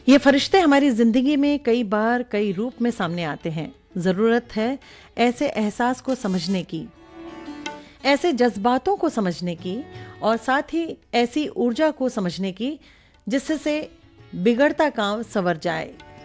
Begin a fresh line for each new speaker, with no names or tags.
ये फरिश्ते हमारी जिंदगी में कई बार कई रूप में सामने आते हैं। जरूरत है ऐसे एहसास को समझने की, ऐसे जज्बातों को समझने की और साथ ही ऐसी ऊर्जा को समझने की जिससे से बिगड़ता काम संवर जाए।